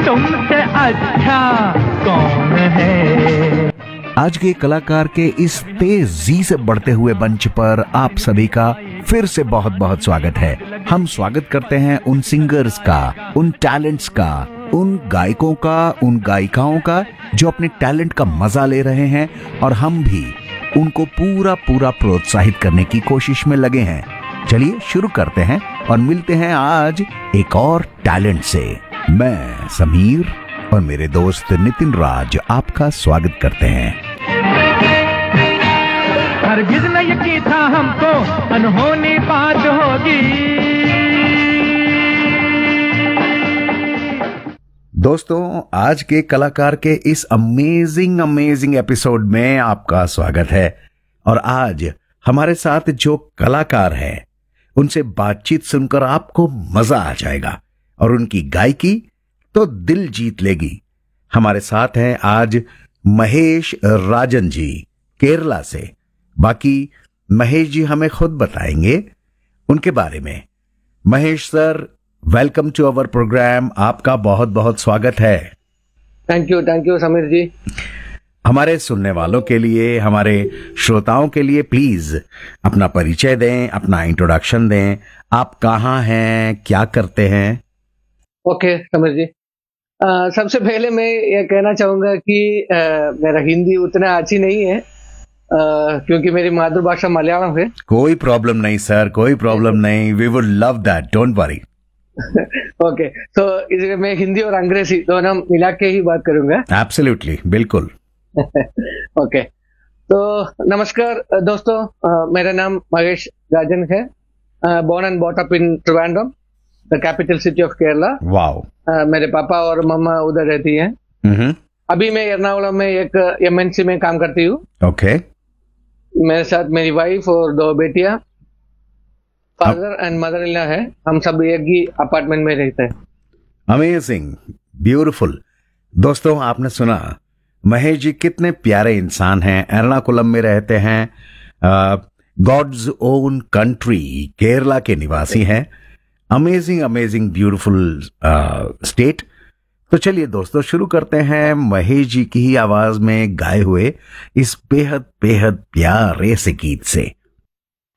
तुमसे अच्छा कौन है। आज के कलाकार के इस तेजी से बढ़ते हुए मंच पर आप सभी का फिर से बहुत बहुत स्वागत है। हम स्वागत करते हैं उन सिंगर्स का, उन टैलेंट्स का, उन गायकों का, उन गायिकाओं का जो अपने टैलेंट का मजा ले रहे हैं और हम भी उनको पूरा पूरा प्रोत्साहित करने की कोशिश में लगे हैं। चलिए शुरू करते हैं और मिलते हैं आज एक और टैलेंट से। मैं समीर और मेरे दोस्त नितिन राज आपका स्वागत करते हैं। हरगिज़ न यकीन था हमको अनहोनी बात होगी। दोस्तों, आज के कलाकार के इस अमेजिंग एपिसोड में आपका स्वागत है। और आज हमारे साथ जो कलाकार हैं उनसे बातचीत सुनकर आपको मजा आ जाएगा और उनकी गायकी तो दिल जीत लेगी। हमारे साथ हैं आज महेश राजन जी केरला से। बाकी महेश जी हमें खुद बताएंगे उनके बारे में। Mahesh sir, welcome to our programme. आपका बहुत बहुत स्वागत है। थैंक यू समीर जी। हमारे सुनने वालों के लिए, हमारे श्रोताओं के लिए प्लीज अपना परिचय दें, अपना इंट्रोडक्शन दें। आप कहाँ हैं, क्या करते हैं? ओके समीर जी, सबसे पहले मैं ये कहना चाहूंगा कि मेरा हिंदी उतना अच्छी नहीं है क्योंकि मेरी मातृभाषा मलयालम है। कोई प्रॉब्लम नहीं सर, कोई प्रॉब्लम नहीं। We would love that, don't worry. Okay, तो इसलिए मैं हिंदी और अंग्रेजी दोनों मिला के ही बात करूंगा। एब्सोल्युटली, बिल्कुल। ओके, तो नमस्कार दोस्तों, मेरा नाम महेश राजन है। Born and bought up in Trivandrum, the capital city of Kerala. Wow. मेरे पापा और मम्मा उधर रहती हैं। अभी मैं एर्नाकुलम में एक एमएनसी में काम करती हूँ। ओके। मेरे साथ मेरी वाइफ और 2 बेटियां, father and mother in law है। हम सब एक ही अपार्टमेंट में रहते हैं। Amazing, beautiful. दोस्तों, आपने सुना महेश जी कितने प्यारे इंसान हैं। एर्नाकुलम में रहते हैं, गॉड्स ओन कंट्री केरला के निवासी हैं। Amazing beautiful state. तो चलिए दोस्तों, शुरू करते हैं महेश जी की ही आवाज में गाए हुए इस बेहद बेहद प्यारे से गीत से।